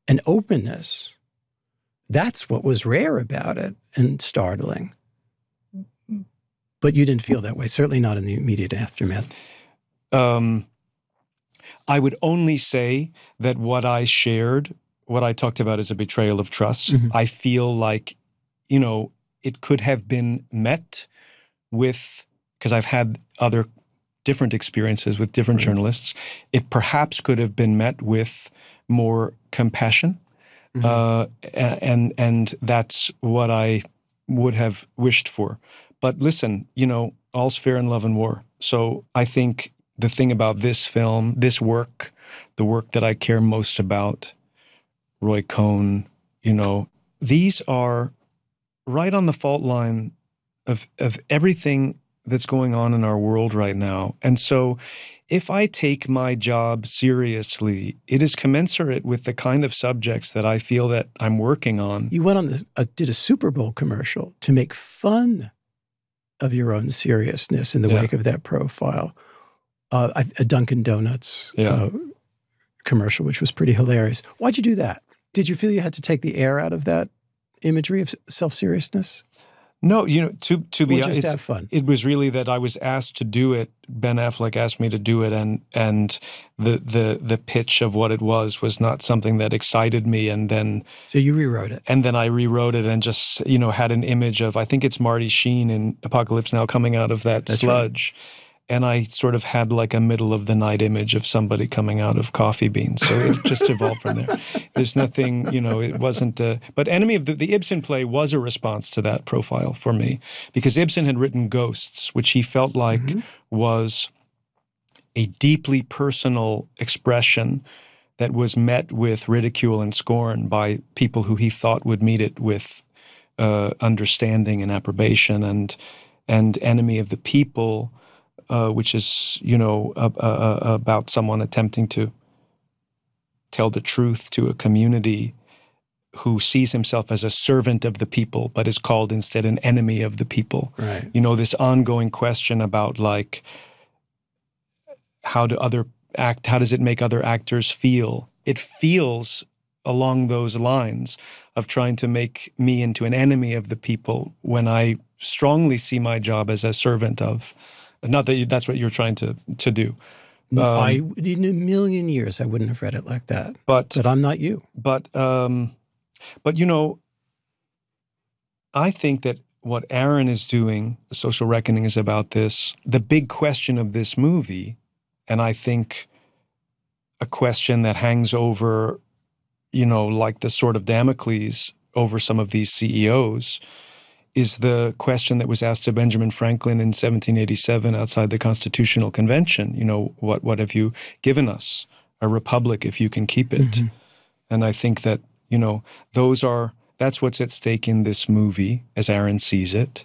an openness. That's what was rare about it and startling. But you didn't feel that way, certainly not in the immediate aftermath. I would only say that what I shared, what I talked about is a betrayal of trust. Mm-hmm. I feel like, it could have been met with, because I've had other different experiences with different journalists, it perhaps could have been met with more compassion. And that's what I would have wished for. But listen, all's fair in love and war. So I think the thing about this film, this work, the work that I care most about, Roy Cohn, these are right on the fault line of everything that's going on in our world right now. And so if I take my job seriously, it is commensurate with the kind of subjects that I feel that I'm working on. You went on did a Super Bowl commercial to make fun of your own seriousness in the wake of that profile. A Dunkin' Donuts commercial, which was pretty hilarious. Why'd you do that? Did you feel you had to take the air out of that imagery of self-seriousness? No, to be honest, just have fun. It was really that I was asked to do it. Ben Affleck asked me to do it, and the pitch of what it was not something that excited me. And then so you rewrote it, and then I rewrote it, and just had an image of, I think it's Marty Sheen in Apocalypse Now coming out of that sludge. Right. And I sort of had like a middle of the night image of somebody coming out of coffee beans. So it just evolved from there. There's nothing, it wasn't, but Enemy of the Ibsen play was a response to that profile for me, because Ibsen had written Ghosts, which he felt like was a deeply personal expression that was met with ridicule and scorn by people who he thought would meet it with understanding and approbation. And Enemy of the People, which is, about someone attempting to tell the truth to a community who sees himself as a servant of the people, but is called instead an enemy of the people. Right. This ongoing question about like, how does it make other actors feel? It feels along those lines of trying to make me into an enemy of the people when I strongly see my job as a servant of. Not that that's what you're trying to do. In a million years, I wouldn't have read it like that. But I'm not you. But I think that what Aaron is doing, The Social Reckoning, is about this. The big question of this movie, and I think a question that hangs over, like the sword of Damocles over some of these CEOs, is the question that was asked to Benjamin Franklin in 1787 outside the Constitutional Convention. What have you given us? A republic, if you can keep it. Mm-hmm. And I think that, that's what's at stake in this movie, as Aaron sees it.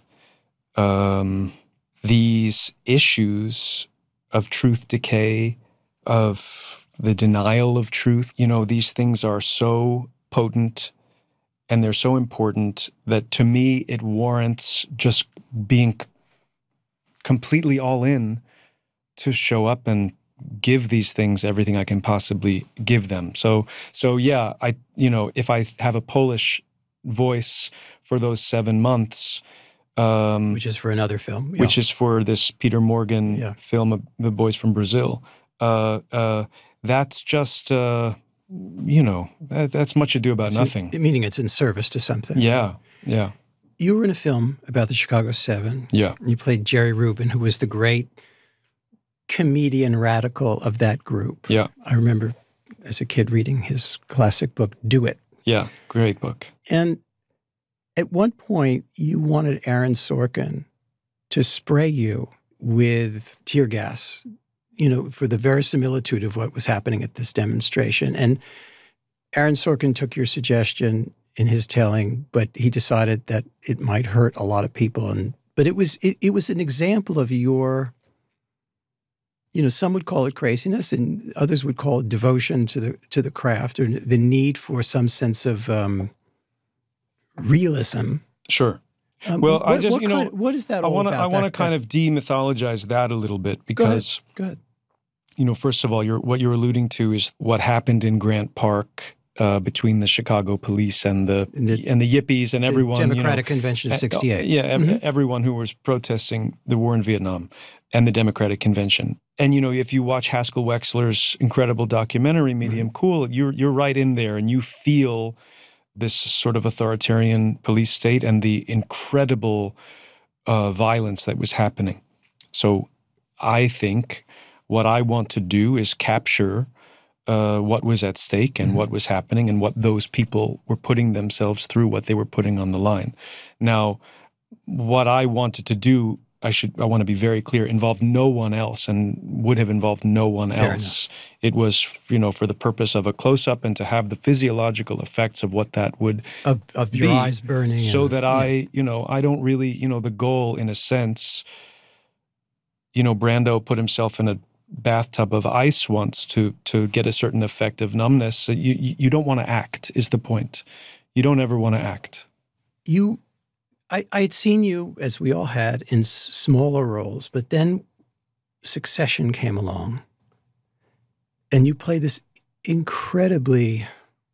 These issues of truth decay, of the denial of truth, these things are so potent and they're so important that, to me, it warrants just being completely all in to show up and give these things everything I can possibly give them. So yeah, if I have a Polish voice for those 7 months, which is for another film, which is for this Peter Morgan film of The Boys from Brazil, that's just. That's much ado about nothing. Meaning it's in service to something. Yeah. You were in a film about the Chicago 7. Yeah. You played Jerry Rubin, who was the great comedian radical of that group. Yeah. I remember as a kid reading his classic book, Do It. Yeah, great book. And at one point, you wanted Aaron Sorkin to spray you with tear gas, for the verisimilitude of what was happening at this demonstration. And Aaron Sorkin took your suggestion in his telling, but he decided that it might hurt a lot of people. But it was an example of your, some would call it craziness and others would call it devotion to the craft, or the need for some sense of realism. Sure. Well, what is that all about? I want to kind of demythologize that a little bit, because Go ahead. First of all, what you're alluding to is what happened in Grant Park between the Chicago police and the Yippies and everyone. Democratic Convention of 68. Everyone who was protesting the war in Vietnam and the Democratic Convention. And, if you watch Haskell Wexler's incredible documentary, Medium Cool, you're right in there and you feel this sort of authoritarian police state and the incredible violence that was happening. So I think what I want to do is capture what was at stake and what was happening and what those people were putting themselves through, what they were putting on the line. Now, what I wanted to do, I want to be very clear, involved no one else and would have involved no one else. It was, for the purpose of a close-up and to have the physiological effects of what that would of your eyes burning. So that I don't really, the goal in a sense, Brando put himself in a bathtub of ice once to get a certain effect of numbness. So you don't want to act is the point. You don't ever want to act. I had seen you, as we all had, in smaller roles, but then Succession came along, and you play this incredibly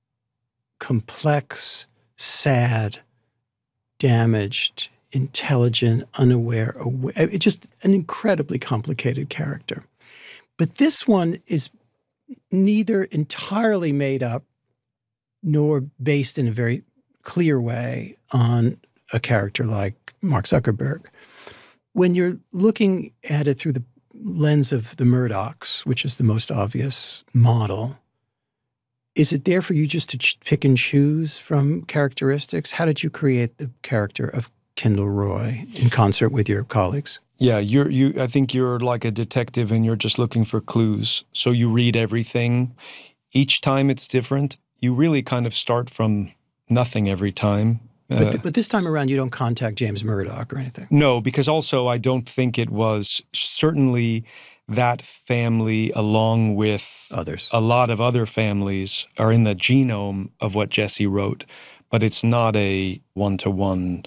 complex, sad, damaged, intelligent, unaware, just an incredibly complicated character. But this one is neither entirely made up nor based in a very clear way on a character like Mark Zuckerberg. When you're looking at it through the lens of the Murdochs, which is the most obvious model, is it there for you just to pick and choose from characteristics? How did you create the character of Kendall Roy in concert with your colleagues? Yeah, I think you're like a detective and you're just looking for clues. So you read everything. Each time it's different. You really kind of start from nothing every time. But this time around, you don't contact James Murdoch or anything. No, because also I don't think it was certainly that family, along with others. A lot of other families are in the genome of what Jesse wrote, but it's not a one-to-one.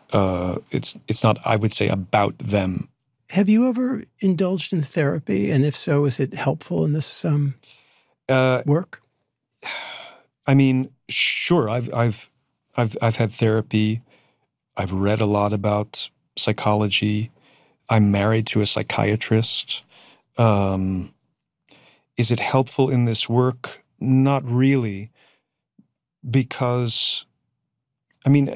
It's not, I would say, about them. Have you ever indulged in therapy? And if so, is it helpful in this work? I mean, sure. I've had therapy. I've read a lot about psychology. I'm married to a psychiatrist. Is it helpful in this work? Not really, because, I mean,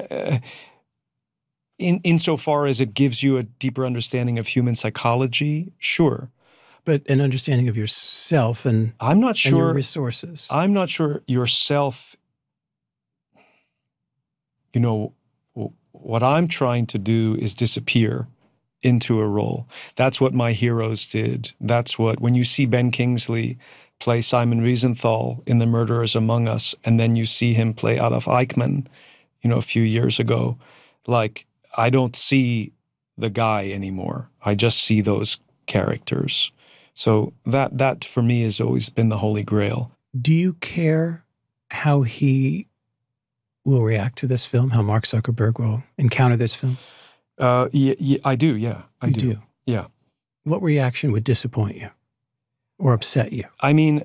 insofar as it gives you a deeper understanding of human psychology, sure. But an understanding of yourself and I'm not sure, and your resources. I'm not sure yourself. What I'm trying to do is disappear into a role. That's what my heroes did. That's what, when you see Ben Kingsley play Simon Wiesenthal in The Murderers Among Us, and then you see him play Adolf Eichmann, a few years ago, like, I don't see the guy anymore. I just see those characters. So that for me has always been the Holy Grail. Do you care how he will react to this film, how Mark Zuckerberg will encounter this film? Yeah, I do, yeah. I do? Yeah. What reaction would disappoint you or upset you? I mean,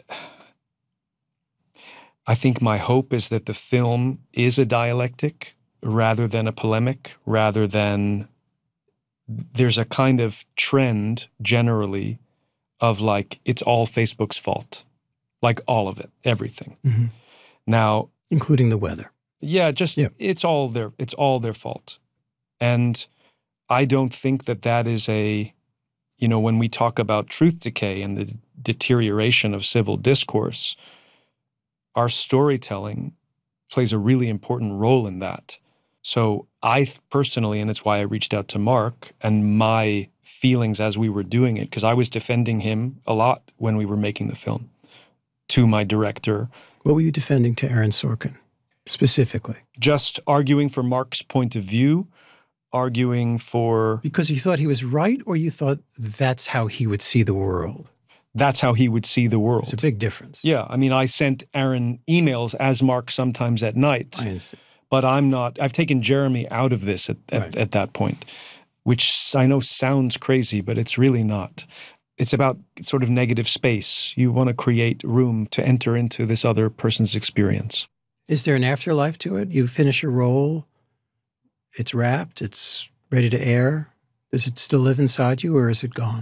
I think my hope is that the film is a dialectic rather than a polemic, rather than there's a kind of trend generally of like, it's all Facebook's fault. Like all of it, everything. Mm-hmm. Now, including the weather. Yeah, it's all their fault. And I don't think that is when we talk about truth decay and the deterioration of civil discourse, our storytelling plays a really important role in that. So I personally, and it's why I reached out to Mark, and my feelings as we were doing it, because I was defending him a lot when we were making the film, to my director. What were you defending to Aaron Sorkin, specifically? Just arguing for Mark's point of view, arguing for... Because you thought he was right, or you thought that's how he would see the world? That's how he would see the world. It's a big difference. Yeah, I mean, I sent Aaron emails as Mark sometimes at night. I understand. But I've taken Jeremy out of this at that point, which I know sounds crazy, but it's really not. it's about sort of negative space. You want to create room to enter into this other person's experience. Is there an afterlife to it? You finish a role, it's wrapped, it's ready to air. Does it still live inside you, or is it gone?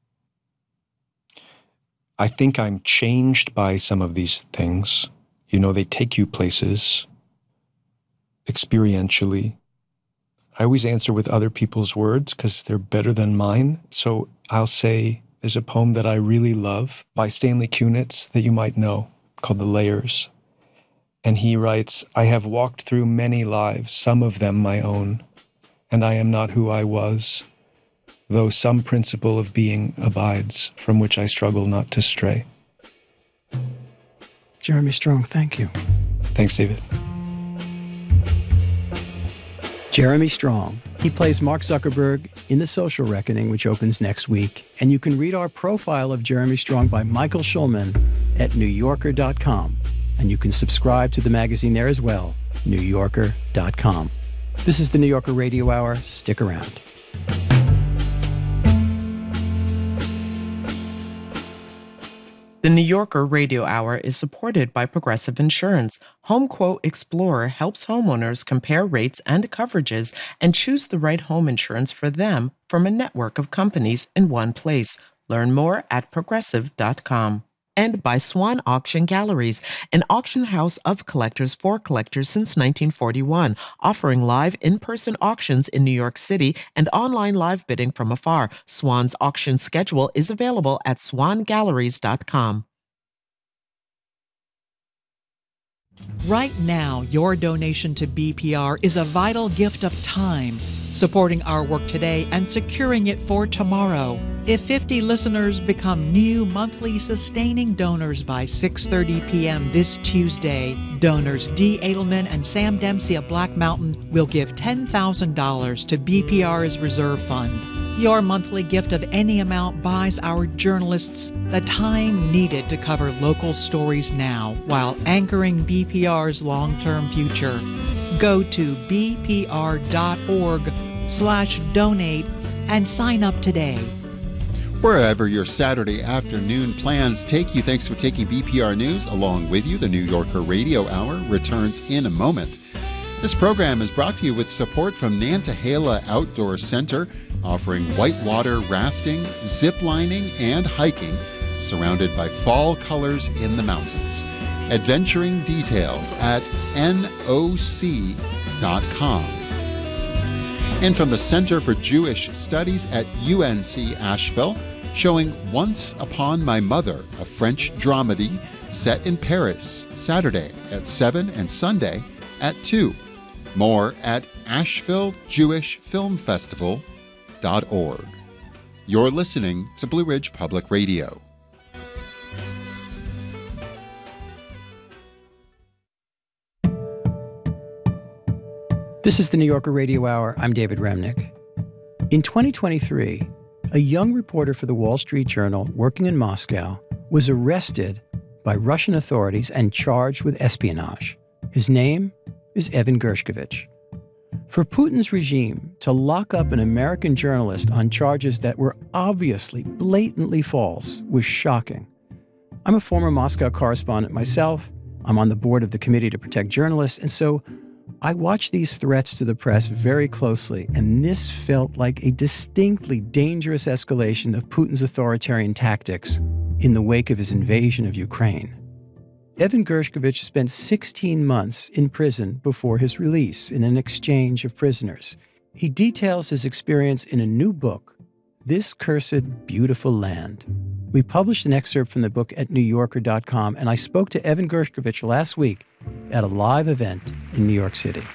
I think I'm changed by some of these things. You know, they take you places experientially. I always answer with other people's words because they're better than mine. So I'll say, there's a poem that I really love by Stanley Kunitz that you might know, called The Layers. And he writes, I have walked through many lives, some of them my own, and I am not who I was, though some principle of being abides, from which I struggle not to stray. Jeremy Strong, thank you. Thanks, David. Jeremy Strong. He plays Mark Zuckerberg in The Social Reckoning, which opens next week. And you can read our profile of Jeremy Strong by Michael Schulman at NewYorker.com. And you can subscribe to the magazine there as well, NewYorker.com. This is the New Yorker Radio Hour. Stick around. The New Yorker Radio Hour is supported by Progressive Insurance. HomeQuote Explorer helps homeowners compare rates and coverages and choose the right home insurance for them from a network of companies in one place. Learn more at progressive.com. And by Swan Auction Galleries, an auction house of collectors for collectors since 1941, offering live in-person auctions in New York City and online live bidding from afar. Swan's auction schedule is available at swangalleries.com. Right now, your donation to BPR is a vital gift of time, supporting our work today and securing it for tomorrow. If 50 listeners become new monthly sustaining donors by 6:30 p.m. this Tuesday, donors Dee Edelman and Sam Dempsey of Black Mountain will give $10,000 to BPR's reserve fund. Your monthly gift of any amount buys our journalists the time needed to cover local stories now while anchoring BPR's long-term future. Go to bpr.org/donate and sign up today. Wherever your Saturday afternoon plans take you, thanks for taking BPR News along with you. The New Yorker Radio Hour returns in a moment. This program is brought to you with support from Nantahala Outdoor Center, offering whitewater rafting, zip lining, and hiking, surrounded by fall colors in the mountains. Adventuring details at NOC.com. And from the Center for Jewish Studies at UNC Asheville, showing Once Upon My Mother, a French dramedy set in Paris, Saturday at 7 and Sunday at 2. More at AshevilleJewishFilmFestival.org. You're listening to Blue Ridge Public Radio. This is the New Yorker Radio Hour. I'm David Remnick. In 2023, a young reporter for the Wall Street Journal working in Moscow was arrested by Russian authorities and charged with espionage. His name is Evan Gershkovich. For Putin's regime to lock up an American journalist on charges that were obviously, blatantly false was shocking. I'm a former Moscow correspondent myself. I'm on the board of the Committee to Protect Journalists, and so I watched these threats to the press very closely, and this felt like a distinctly dangerous escalation of Putin's authoritarian tactics in the wake of his invasion of Ukraine. Evan Gershkovich spent 16 months in prison before his release in an exchange of prisoners. He details his experience in a new book, This Cursed Beautiful Land. We published an excerpt from the book at NewYorker.com, and I spoke to Evan Gershkovich last week at a live event in New York City.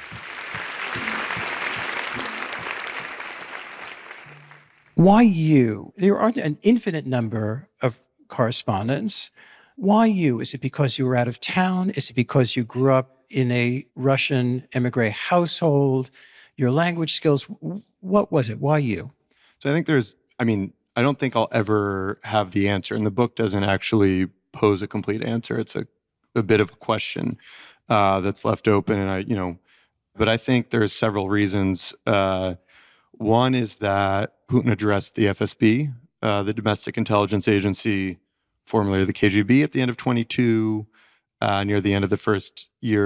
Why you? There aren't an infinite number of correspondents. Why you? Is it because you were out of town? Is it because you grew up in a Russian emigre household? Your language skills? What was it? Why you? So I think I don't think I'll ever have the answer. And the book doesn't actually pose a complete answer. It's a bit of a question that's left open. And but I think there's several reasons. One is that Putin addressed the FSB the Domestic Intelligence Agency, formerly the KGB, at the end of 22, near the end of the first year